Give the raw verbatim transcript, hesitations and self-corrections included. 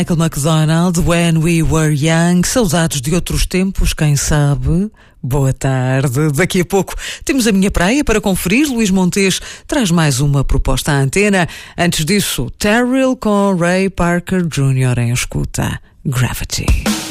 Michael McDonald, When We Were Young, saudades de outros tempos, quem sabe? Boa tarde. Daqui a pouco temos a minha praia para conferir. Luís Montes traz mais uma proposta à antena. Antes disso, Terrell com Ray Parker Júnior em escuta. Gravity.